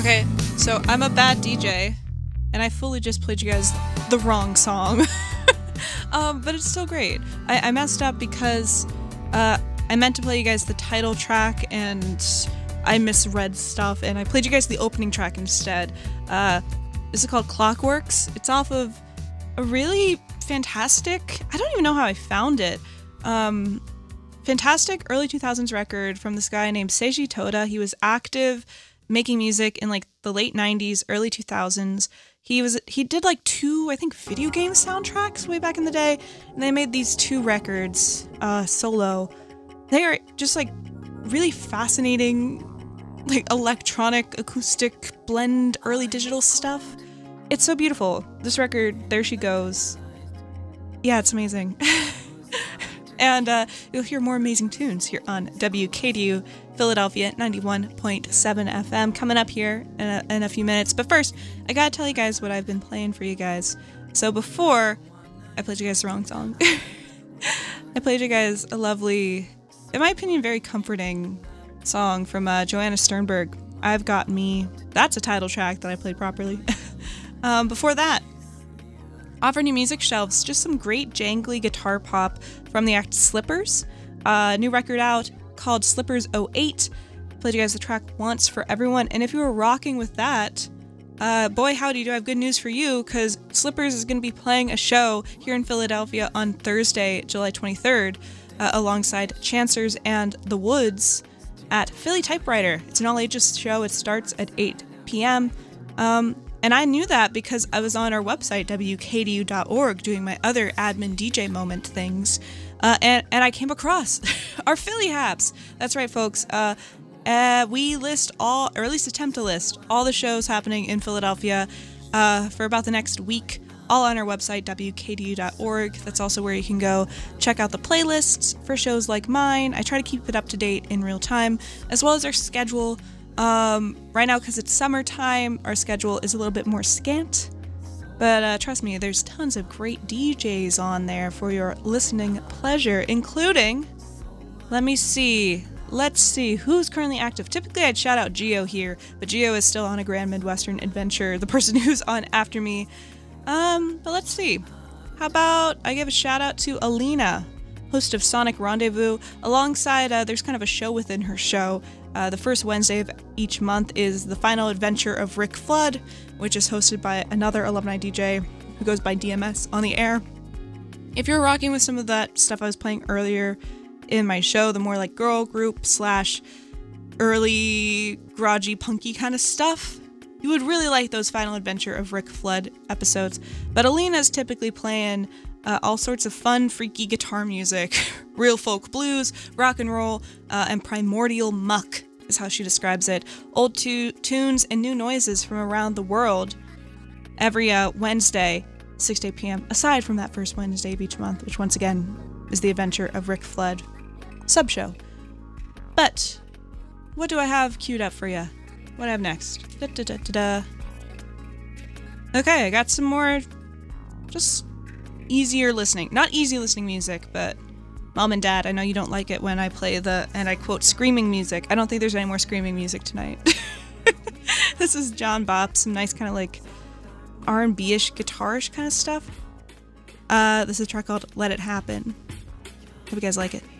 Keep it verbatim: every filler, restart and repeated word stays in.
Okay, so I'm a bad D J, and I fully just played you guys the wrong song. um, but it's still great. I, I messed up because uh, I meant to play you guys the title track, and I misread stuff, and I played you guys the opening track instead. Uh, this is called Clockworks. It's off of a really fantastic, I don't even know how I found it, um, fantastic early two thousands record from this guy named Seiji Toda. He was active making music in like the late nineties, early two thousands. He was he did like two, I think, video game soundtracks way back in the day, and they made these two records uh, solo. They are just like really fascinating, like electronic, acoustic, blend, early digital stuff. It's so beautiful. This record, There She Goes. Yeah, it's amazing. And uh, you'll hear more amazing tunes here on W K D U Philadelphia ninety-one point seven F M coming up here in a, in a few minutes. But first, I gotta tell you guys what I've been playing for you guys. So before, I played you guys the wrong song. I played you guys a lovely, in my opinion, very comforting song from uh, Joanna Sternberg, I've Got Me. That's a title track that I played properly. um, before that, off our new music shelves, just some great jangly guitar pop from the act Slippers. A uh, new record out called Slippers oh eight. Played you guys the track Once for Everyone. And if you were rocking with that, uh, boy howdy do I have good news for you, because Slippers is going to be playing a show here in Philadelphia on Thursday, July twenty-third, uh, alongside Chancers and The Woods at Philly Typewriter. It's an all-ages show. It starts at eight p.m. Um, And I knew that because I was on our website, W K D U dot org, doing my other admin D J moment things. Uh, and, and I came across our Philly Haps. That's right, folks. Uh, uh, we list all, or at least attempt to list, all the shows happening in Philadelphia uh, for about the next week, all on our website, W K D U dot org. That's also where you can go check out the playlists for shows like mine. I try to keep it up to date in real time, as well as our schedule. Um, right now, because it's summertime, our schedule is a little bit more scant, but uh, trust me, there's tons of great D Js on there for your listening pleasure, including, let me see, let's see, who's currently active. Typically, I'd shout out Geo here, but Geo is still on a Grand Midwestern adventure, the person who's on after me. Um, but let's see, how about I give a shout out to Alina, host of Sonic Rendezvous, alongside, uh, there's kind of a show within her show. Uh, the first Wednesday of each month is The Final Adventure of Rick Flood, which is hosted by another alumni D J who goes by D M S on the air. If you're rocking with some of that stuff I was playing earlier in my show, the more like girl group slash early garagey punky kind of stuff, you would really like those Final Adventure of Rick Flood episodes. But Alina's typically playing uh, all sorts of fun, freaky guitar music, real folk blues, rock and roll, uh, and primordial muck is how she describes it. Old tu- tunes and new noises from around the world every uh, Wednesday, six to eight p.m., aside from that first Wednesday of each month, which once again is the adventure of Rick Flood sub-show. But what do I have queued up for you? What do I have next? Da, da, da, da, da. Okay, I got some more just easier listening. Not easy listening music, but Mom and Dad, I know you don't like it when I play the, and I quote, screaming music. I don't think there's any more screaming music tonight. This is John Bop, some nice kind of like R and B-ish, guitarish kind of stuff. Uh, this is a track called Let It Happen. Hope you guys like it.